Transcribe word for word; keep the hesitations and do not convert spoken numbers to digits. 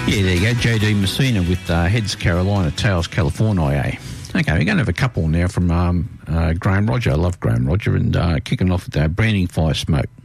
Yeah, there you go. J D Messina with uh, Heads Carolina, Tails California. Okay, we're going to have a couple now from um, uh, Graham Roger. I love Graham Roger. And uh, kicking off with uh, Branding Fire Smoke.